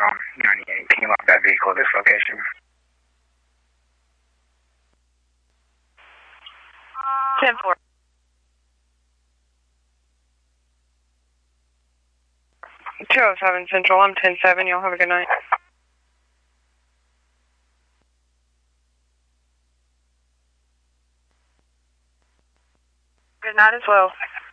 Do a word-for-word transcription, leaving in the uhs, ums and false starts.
on ninety-eight. Can you lock that vehicle at this location? ten four. two oh seven Central, I'm ten seven. Y'all have a good night. Good night as well.